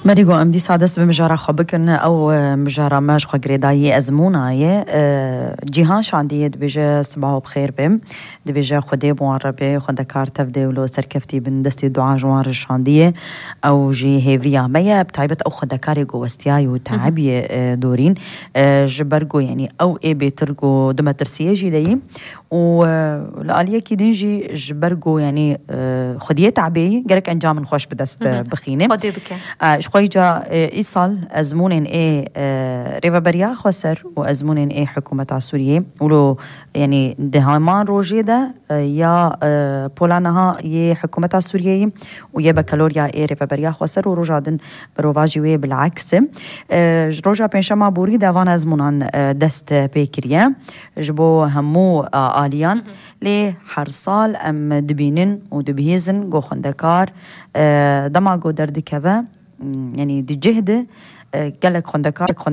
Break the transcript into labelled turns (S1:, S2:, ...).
S1: مريقو ام دي سادس بمجارة خبكن او مجارة ماش خو غريداي ازموناي جيهاش عندي دبيجا صباحو بخير بم دبيجا خدي بواربي خدا كارتف دولو سركفتي بندستي دعاء جوار الشاندية او جي هيفيا ميا بتعبت او خدا كاري جو وستياي وتعبي دورين جبرجو يعني او اي بيترجو دما ترسيه جي دايم والآلية كي ديجي جبرجو يعني خديه تعبي جرك انجام من خوش بدست بخينه
S2: خدي بك
S1: شخويجا إيصال أزمونين ريفا بريا خسر وأزمونين حكومة سوريا ولو يعني دهمان روجيدا يا بولانها حكومة سوريا ويا بكالوريا ريفا بريا خسر ورجادن بروفاجيوي بالعكس رجع بينشما بوري دافان أزمونان دست بيكريا جبو همو آليان لي حرصال أم دبينن ودبهيزن جو خندكار دماغو دردكبه يعني دي جهد قالك خندكار